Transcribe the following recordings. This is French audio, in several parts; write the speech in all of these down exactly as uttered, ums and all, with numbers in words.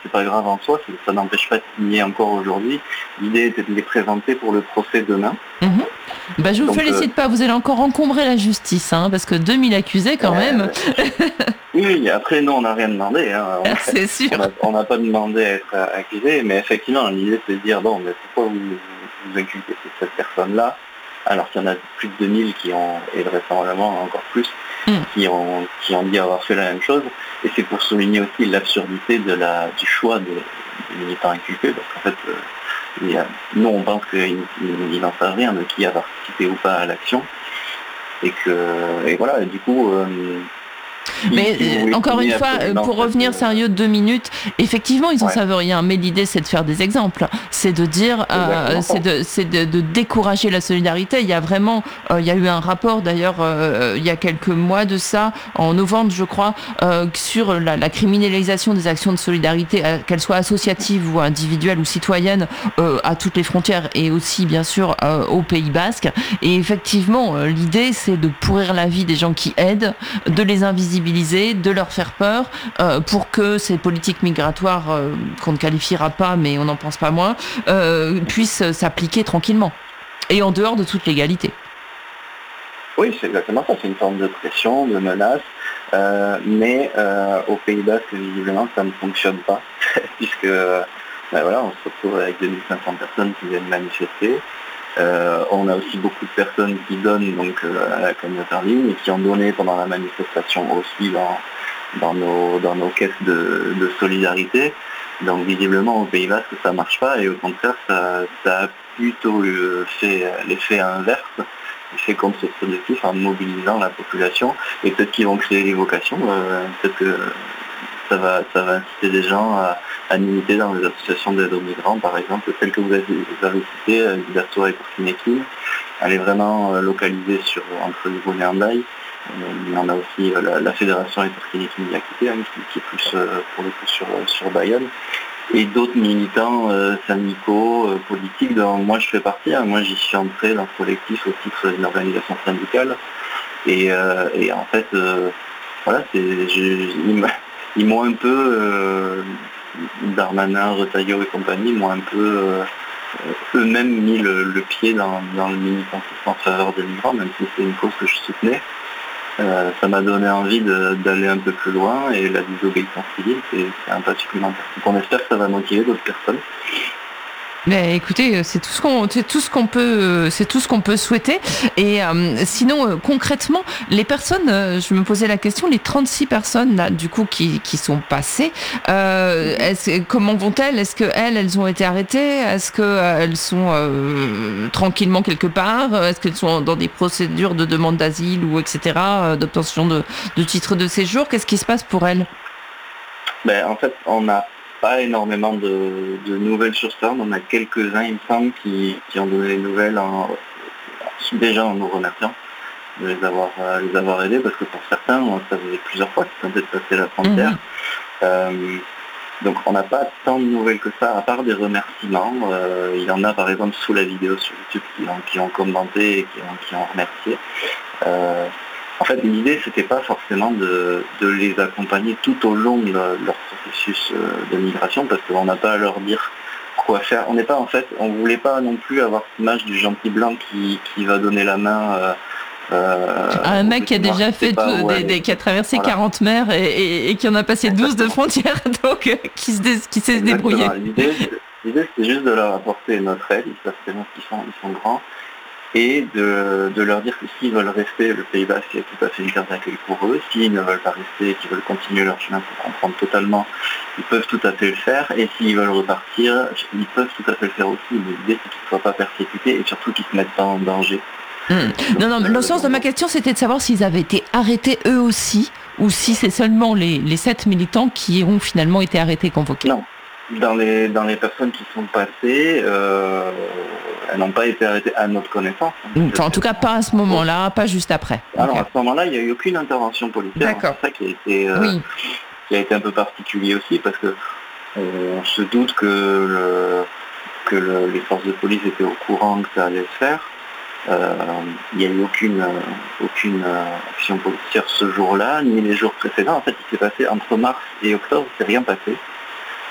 c'est pas grave en soi, ça, ça n'empêche pas de signer encore aujourd'hui. L'idée était de les présenter pour le procès demain. Mmh. Bah, je vous Donc, félicite euh... pas, vous allez encore encombrer la justice, hein, parce que deux mille accusés quand euh... même. Oui, après, nous, on n'a rien demandé. Hein. On, c'est sûr. On n'a pas demandé à être accusé, mais effectivement, l'idée, c'est de dire, bon, mais pourquoi vous vous inculpez cette personne-là, alors qu'il y en a plus de deux mille qui ont, et vraisemblablement encore plus, mm. qui ont qui ont dit avoir fait la même chose. Et c'est pour souligner aussi l'absurdité de la, du choix des, des militants inculpés, parce qu'en fait, euh, il y a, nous, on pense qu'ils n'en savent rien de qui a participé ou pas à l'action. Et que, et voilà, et du coup... Euh, Mais euh, encore une fois, pour revenir sérieux deux minutes, effectivement, ils n'en ouais. savent rien. Mais l'idée, c'est de faire des exemples. C'est de dire, euh, c'est, de, c'est de, de décourager la solidarité. Il y a vraiment, euh, il y a eu un rapport d'ailleurs, euh, il y a quelques mois de ça, en novembre, je crois, euh, sur la, la criminalisation des actions de solidarité, euh, qu'elles soient associatives ou individuelles ou citoyennes, euh, à toutes les frontières et aussi, bien sûr, euh, au Pays Basque. Et effectivement, euh, l'idée, c'est de pourrir la vie des gens qui aident, de les invisibiliser, de leur faire peur euh, pour que ces politiques migratoires euh, qu'on ne qualifiera pas mais on n'en pense pas moins euh, puissent s'appliquer tranquillement et en dehors de toute légalité. Oui, c'est exactement ça, c'est une forme de pression, de menace, euh, mais euh, au Pays Basque visiblement ça ne fonctionne pas puisque ben voilà, on se retrouve avec deux mille cinq cents personnes qui viennent manifester. Euh, on a aussi beaucoup de personnes qui donnent donc euh, à la cagnotte en ligne et qui ont donné pendant la manifestation aussi dans, dans, nos, dans nos caisses de, de solidarité. Donc visiblement au Pays Basque ça marche pas et au contraire ça, ça a plutôt fait l'effet inverse, l'effet contre ce productif en mobilisant la population et peut-être qu'ils vont créer des vocations, euh, peut-être que ça va, ça va inciter des gens à, à militer dans les associations d'aide aux migrants, par exemple, celle que vous avez, vous avez citée, Liberto et Porcineki. Elle est vraiment euh, localisée sur, entre Livourne et Hendaye. Euh, il y en a aussi euh, la, la fédération et Porcineki Miliakité, hein, qui, qui est plus euh, pour le coup sur, sur Bayonne. Et d'autres militants euh, syndicaux, euh, politiques, dont moi je fais partie. Hein. Moi j'y suis entré dans ce collectif au titre d'une organisation syndicale. Et, euh, et en fait, euh, voilà, c'est... Je, ils m'ont un peu, euh, Darmanin, Retailleau et compagnie, m'ont un peu euh, eux-mêmes mis le, le pied dans, dans le militantisme en faveur des migrants, même si c'est une cause que je soutenais. Euh, ça m'a donné envie de, d'aller un peu plus loin et la désobéissance civile, c'est, c'est un pas supplémentaire. Donc on espère que ça va motiver d'autres personnes. Mais écoutez, c'est tout ce qu'on, c'est tout ce qu'on peut, c'est tout ce qu'on peut souhaiter. Et euh, sinon, euh, concrètement, les personnes, euh, je me posais la question, les trente-six personnes là, du coup, qui qui sont passées, euh, est-ce, comment vont-elles ? Est-ce que elles, elles ont été arrêtées ? Est-ce que euh, elles sont euh, tranquillement quelque part ? Est-ce qu'elles sont dans des procédures de demande d'asile ou et cetera, euh, d'obtention de de titres de séjour ? Qu'est-ce qui se passe pour elles ? Ben en fait, on a pas énormément de, de nouvelles sur ça. On en a quelques-uns, il me semble, qui, qui ont donné des nouvelles en, déjà en nous remerciant de les avoir, euh, les avoir aidés, parce que pour certains, ça faisait plusieurs fois qu'ils tentaient de passer la frontière. Mmh. Euh, donc on n'a pas tant de nouvelles que ça, à part des remerciements. Euh, il y en a par exemple sous la vidéo sur YouTube qui ont, qui ont commenté et qui ont, qui ont remercié. Euh, En fait, l'idée, c'était pas forcément de, de les accompagner tout au long de leur processus de migration, parce qu'on n'a pas à leur dire quoi faire. On n'est pas, en fait, on voulait pas non plus avoir cette image du gentil blanc qui, qui va donner la main. Euh, euh, un mec qui a déjà fait pas, tout, ouais, des, des, qui a traversé voilà. quarante mers et, et, et qui en a passé Exactement. douze de frontières, donc qui se dé, qui s'est débrouillé. L'idée, l'idée, c'est juste de leur apporter notre aide. Ils savent très bien qu'ils sont, ils sont grands. Et de, de leur dire que s'ils veulent rester, le Pays Basque est tout à fait une carte d'accueil pour eux. S'ils ne veulent pas rester, qu'ils veulent continuer leur chemin pour comprendre totalement, ils peuvent tout à fait le faire. Et s'ils veulent repartir, ils peuvent tout à fait le faire aussi. Mais l'idée, c'est qu'ils ne soient pas persécutés et surtout qu'ils ne se mettent pas en danger. Mmh. Donc, non, non, mais le sens de ma question, c'était de savoir s'ils avaient été arrêtés eux aussi, ou si c'est seulement les, les sept militants qui ont finalement été arrêtés, convoqués. Non. Dans les, dans les personnes qui sont passées, euh, elles n'ont pas été arrêtées à notre connaissance. Enfin, en tout cas, pas à ce moment-là, pas juste après. Alors, okay. à ce moment-là, il n'y a eu aucune intervention policière. D'accord. C'est ça qui a été, euh, oui. qui a été un peu particulier aussi, parce que euh, on se doute que, le, que le, les forces de police étaient au courant que ça allait se faire. Euh, il n'y a eu aucune, euh, aucune euh, action policière ce jour-là, ni les jours précédents. En fait, il s'est passé entre mars et octobre, il ne s'est rien passé.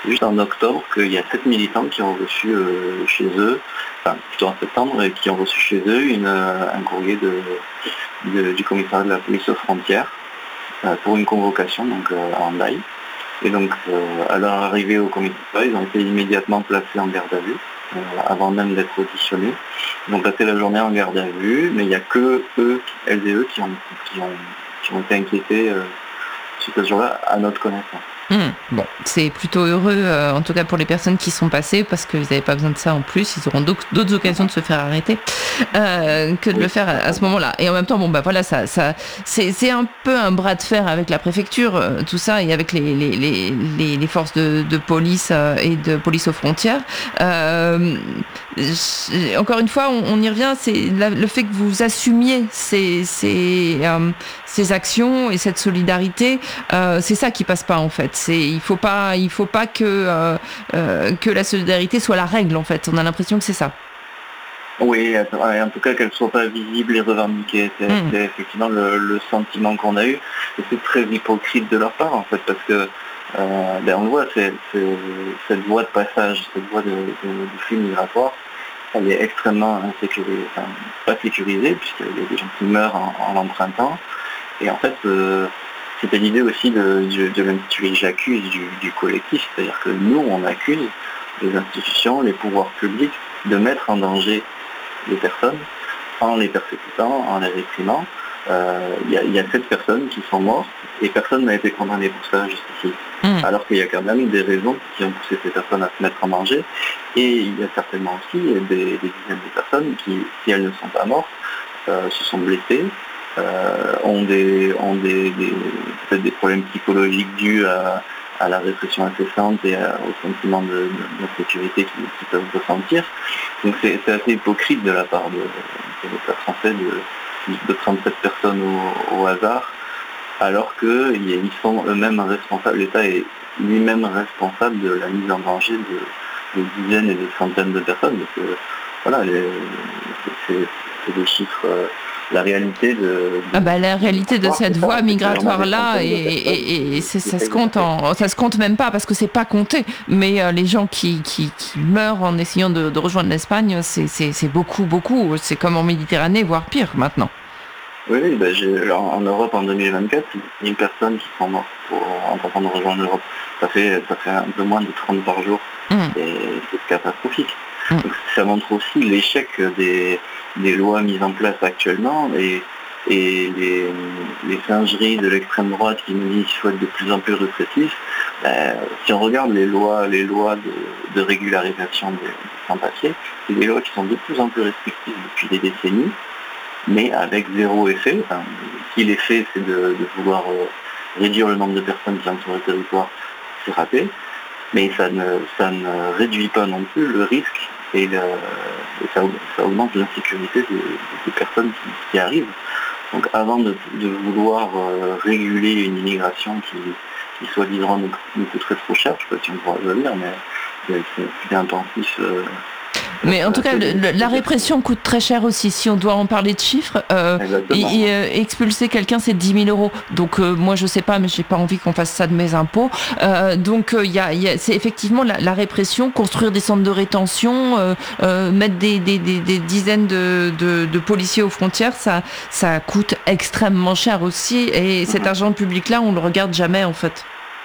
juste en octobre qu'il y a sept militants qui ont reçu euh, chez eux, enfin plutôt en septembre, qui ont reçu chez eux une, un courrier de, de, du commissariat de la police aux frontières euh, pour une convocation donc, euh, à Hendaye. Et donc euh, à leur arrivée au commissariat, ils ont été immédiatement placés en garde à vue, euh, avant même d'être auditionnés. Ils ont passé la journée en garde à vue, mais il n'y a que eux, elles et eux, qui ont, qui ont, qui ont été inquiétés euh, suite à ce jour-là, à notre connaissance. Mmh. Bon, c'est plutôt heureux, euh, en tout cas pour les personnes qui sont passées, parce qu'ils n'avaient pas besoin de ça en plus, ils auront d'autres, d'autres occasions de se faire arrêter euh, que de oui. le faire à, à ce moment-là. Et en même temps, bon bah voilà, ça, ça, c'est, c'est un peu un bras de fer avec la préfecture, euh, tout ça, et avec les, les, les, les, les forces de, de police euh, et de police aux frontières. Euh, encore une fois, on, on y revient, c'est la, le fait que vous assumiez ces, ces, euh, ces actions et cette solidarité, euh, c'est ça qui passe pas en fait. C'est, il faut pas, il faut pas que euh, euh, que la solidarité soit la règle en fait. On a l'impression que c'est ça. Oui, en tout cas qu'elle soit pas visible et revendiquée. C'est, mmh. c'est effectivement le, le sentiment qu'on a eu. Et c'est très hypocrite de leur part en fait, parce que euh, ben on le voit, c'est, c'est, cette voie de passage, cette voie de, de, de flux migratoire, elle est extrêmement insécurisée, enfin, pas sécurisée, puisqu'il y a des gens qui meurent en, en l'empruntant. Et en fait, euh, c'était l'idée aussi de, de, de l'intitulé j'accuse du, du collectif, c'est-à-dire que nous, on accuse les institutions, les pouvoirs publics de mettre en danger les personnes en les persécutant, en les réprimant. Il euh, y, y a sept personnes qui sont mortes et personne n'a été condamné pour ça jusqu'ici. Mmh. Alors qu'il y a quand même des raisons qui ont poussé ces personnes à se mettre en danger. Et il y a certainement aussi des, des dizaines de personnes qui, si elles ne sont pas mortes, euh, se sont blessées, Euh, ont des ont des, des peut-être des problèmes psychologiques dus à, à la répression incessante et à, au sentiment de, de, d'insécurité qu'ils, qu'ils peuvent ressentir. Donc c'est, c'est assez hypocrite de la part de, de l'État français de, de prendre cette personne au, au hasard, alors qu'ils sont eux-mêmes responsables, l'État est lui-même responsable de la mise en danger de, de dizaines et de centaines de personnes. Donc euh, voilà, les, c'est, c'est des chiffres. Euh, La réalité de, de ah bah la réalité de cette voie migratoire là et, et, et c'est, ça se compte en, ça se compte même pas parce que c'est pas compté, mais euh, les gens qui, qui, qui meurent en essayant de, de rejoindre l'Espagne, c'est, c'est, c'est beaucoup beaucoup, c'est comme en Méditerranée voire pire maintenant. Oui, bah j'ai, en, en Europe en deux mille vingt-quatre, mille personnes qui sont mortes pour, en tentant de rejoindre l'Europe. Ça fait, ça fait un peu moins de trente par jour mmh. et c'est catastrophique. Mmh. Donc, ça montre aussi l'échec des, des lois mises en place actuellement et, et les, les singeries de l'extrême droite qui nous disent qu'il faut être de plus en plus répressif. Ben, si on regarde les lois, les lois de, de régularisation des sans-papiers, c'est des lois qui sont de plus en plus restrictives depuis des décennies, mais avec zéro effet. Enfin, si l'effet c'est de, de vouloir euh, réduire le nombre de personnes qui entrent sur le territoire, c'est raté. Mais ça ne, ça ne réduit pas non plus le risque et, le, et ça, ça augmente l'insécurité des, des personnes qui, qui arrivent. Donc avant de, de vouloir euh, réguler une immigration qui, qui soi-disant nous, nous coûterait trop cher, je ne sais pas si on pourra le dire, mais c'est, c'est intensif. Euh, Mais en tout cas, le, le, la répression coûte très cher aussi. Si on doit en parler de chiffres, euh, et, et, euh, expulser quelqu'un, c'est dix mille euros. Donc euh, moi, je sais pas, mais j'ai pas envie qu'on fasse ça de mes impôts. Euh, donc il euh, y, a, y a, c'est effectivement la, la répression, construire des centres de rétention, euh, euh, mettre des, des, des, des dizaines de, de, de policiers aux frontières, ça, ça coûte extrêmement cher aussi. Et cet argent public-là, on le regarde jamais en fait.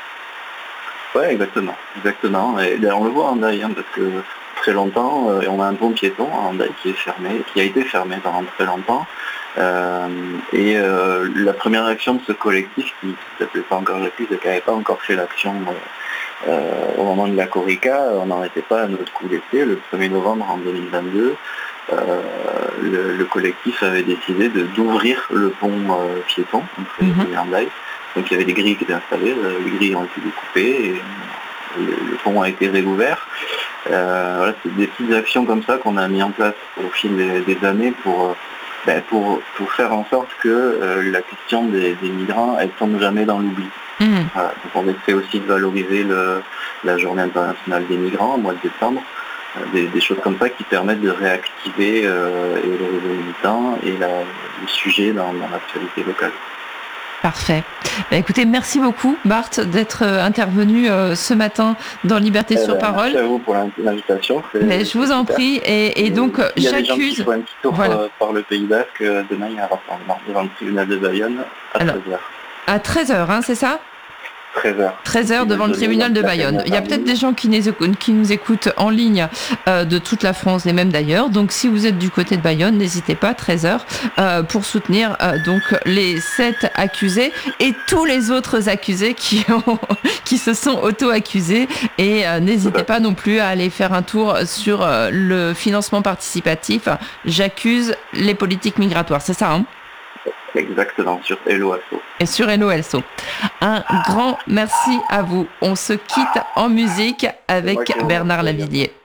Ouais, exactement, exactement. Et d'ailleurs, on le voit en Hendaye, hein, parce que très longtemps, euh, on a un pont piéton à Hendaye qui est fermé, qui a été fermé pendant très longtemps. Euh, et euh, la première action de ce collectif, qui ne s'appelait pas encore le plus, et qui n'avait pas encore fait l'action euh, euh, au moment de la Corica, on n'en était pas à notre coup d'essai. Le premier novembre en deux mille vingt-deux, euh, le, le collectif avait décidé de, d'ouvrir le pont euh, piéton entre mm-hmm. et Hendaye. Donc il y avait des grilles qui étaient installées, les grilles ont été découpées et le, le pont a été réouvert. Euh, voilà, c'est des petites actions comme ça qu'on a mis en place au fil des, des années pour, ben, pour, pour faire en sorte que euh, la question des, des migrants, elle tombe jamais dans l'oubli. Mmh. Voilà, donc on essaie aussi de valoriser le, la journée internationale des migrants au mois de décembre, euh, des, des choses comme ça qui permettent de réactiver euh, et le réseau militant et la, le sujet dans, dans l'actualité locale. Parfait. Bah, écoutez, merci beaucoup, Bart, d'être intervenu euh, ce matin dans Liberté eh sur ben, Parole. Merci à vous pour l'invitation. C'est, Mais je vous en super. prie. Et, et donc, il y a j'accuse. Des gens qui font un petit tour voilà. par le Pays Basque. Demain, il y a un rassemblement devant le tribunal de Bayonne à Alors, treize heures. À treize heures, hein, c'est ça ? treize heures. treize heures devant le tribunal de Bayonne. Il y a peut-être des gens qui nous écoutent en ligne euh, de toute la France et même d'ailleurs. Donc, si vous êtes du côté de Bayonne, n'hésitez pas, treize heures, euh, pour soutenir euh, donc les sept accusés et tous les autres accusés qui, ont, qui se sont auto-accusés. Et euh, n'hésitez pas non plus à aller faire un tour sur euh, le financement participatif. J'accuse les politiques migratoires. C'est ça, hein ? Exactement, sur Hello Asso. Et sur Hello Asso. Un grand merci à vous. On se quitte en musique avec Bernard Lavilliers.